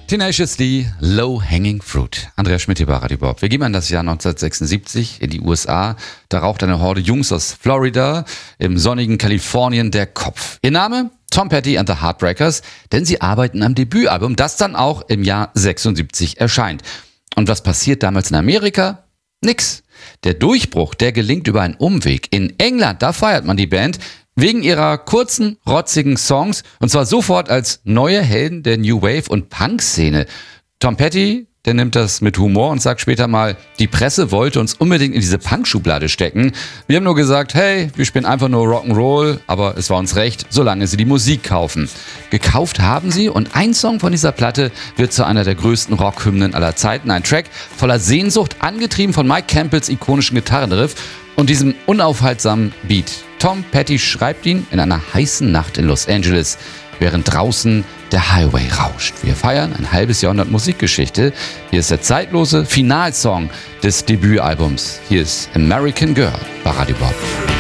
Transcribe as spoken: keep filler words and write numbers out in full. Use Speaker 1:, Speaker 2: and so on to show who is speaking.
Speaker 1: Tenacious D, Low Hanging Fruit. Andreas Schmidt hier bei Radio Bob. Wir gehen in das Jahr neunzehnhundertsechsundsiebzig in die U S A. Da raucht eine Horde Jungs aus Florida im sonnigen Kalifornien der Kopf. Ihr Name? Tom Petty and the Heartbreakers, denn sie arbeiten am Debütalbum, das dann auch im Jahr sechsundsiebzig erscheint. Und was passiert damals in Amerika? Nix. Der Durchbruch, der gelingt über einen Umweg. In England, da feiert man die Band wegen ihrer kurzen, rotzigen Songs und zwar sofort als neue Helden der New Wave und Punk-Szene. Tom Petty, der nimmt das mit Humor und sagt später mal, die Presse wollte uns unbedingt in diese Punk-Schublade stecken. Wir haben nur gesagt, hey, wir spielen einfach nur Rock'n'Roll, aber es war uns recht, solange sie die Musik kaufen. Gekauft haben sie und ein Song von dieser Platte wird zu einer der größten Rockhymnen aller Zeiten. Ein Track voller Sehnsucht, angetrieben von Mike Campbells ikonischen Gitarrenriff und diesem unaufhaltsamen Beat. Tom Petty schreibt ihn in einer heißen Nacht in Los Angeles, während draußen der Highway rauscht. Wir feiern ein halbes Jahrhundert Musikgeschichte. Hier ist der zeitlose Finalsong des Debütalbums. Hier ist American Girl bei Radio Bob.